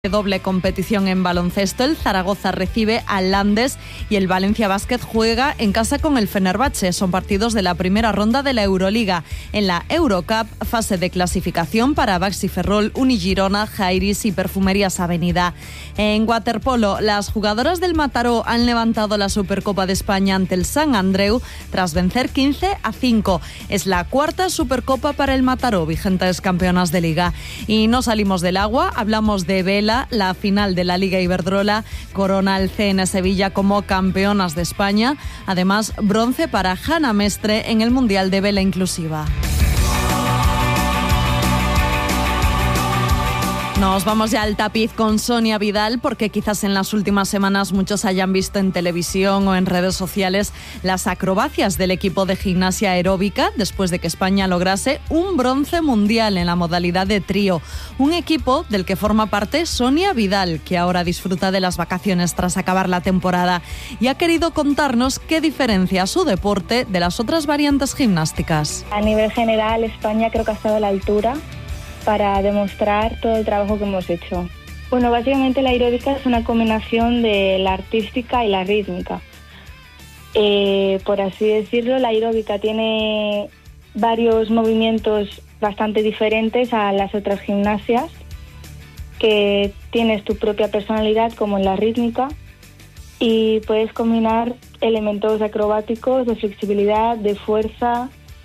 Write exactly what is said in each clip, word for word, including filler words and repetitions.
Doble competición en baloncesto, el Zaragoza recibe al Landes y el Valencia Basket juega en casa con el Fenerbahce. Son partidos de la primera ronda de la Euroliga. En la Eurocup, fase de clasificación para Baxi Ferrol, Unigirona, Jairis y Perfumerías Avenida. En waterpolo, las jugadoras del Mataró han levantado la Supercopa de España ante el Sant Andreu tras vencer quince a cinco. Es la cuarta Supercopa para el Mataró, vigentes campeonas de Liga. Y no salimos del agua, hablamos de vela. La final de la Liga Iberdrola corona al C N Sevilla como campeonas de España. Además, bronce para Hanna Mestre en el Mundial de Vela Inclusiva. Nos vamos ya al tapiz con Sonia Vidal, porque quizás en las últimas semanas muchos hayan visto en televisión o en redes sociales las acrobacias del equipo de gimnasia aeróbica después de que España lograse un bronce mundial en la modalidad de trío. Un equipo del que forma parte Sonia Vidal, que ahora disfruta de las vacaciones tras acabar la temporada y ha querido contarnos qué diferencia su deporte de las otras variantes gimnásticas. A nivel general, España creo que ha estado a la altura para demostrar todo el trabajo que hemos hecho. Bueno, básicamente la aeróbica es una combinación de la artística y la rítmica. Eh, por así decirlo, la aeróbica tiene varios movimientos bastante diferentes a las otras gimnasias, que tienes tu propia personalidad como en la rítmica y puedes combinar elementos acrobáticos, de flexibilidad, de fuerza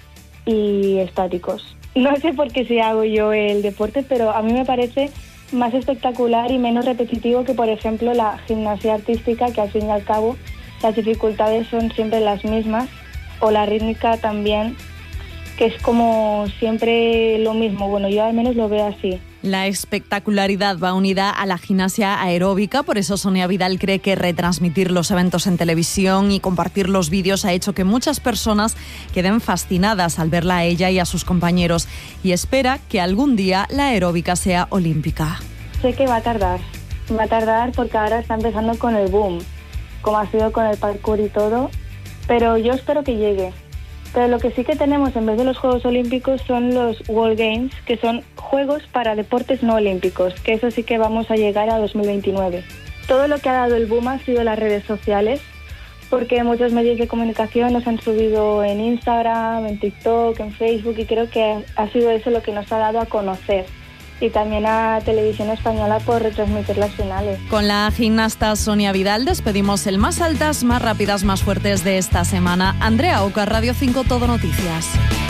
y estáticos. No sé por qué si hago yo el deporte, pero a mí me parece más espectacular y menos repetitivo que, por ejemplo, la gimnasia artística, que al fin y al cabo las dificultades son siempre las mismas, o la rítmica también, que es como siempre lo mismo. Bueno, yo al menos lo veo así. La espectacularidad va unida a la gimnasia aeróbica, por eso Sonia Vidal cree que retransmitir los eventos en televisión y compartir los vídeos ha hecho que muchas personas queden fascinadas al verla a ella y a sus compañeros, y espera que algún día la aeróbica sea olímpica. Sé que va a tardar, va a tardar porque ahora está empezando con el boom, como ha sido con el parkour y todo, pero yo espero que llegue. Pero lo que sí que tenemos en vez de los Juegos Olímpicos son los World Games, que son Juegos para Deportes No Olímpicos, que eso sí que vamos a llegar a dos mil veintinueve. Todo lo que ha dado el boom ha sido las redes sociales, porque muchos medios de comunicación nos han subido en Instagram, en TikTok, en Facebook, y creo que ha sido eso lo que nos ha dado a conocer. Y también a Televisión Española por retransmitir las finales. Con la gimnasta Sonia Vidal despedimos el Más Altas, Más Rápidas, Más Fuertes de esta semana. Andrea Oca, Radio cinco Todo Noticias.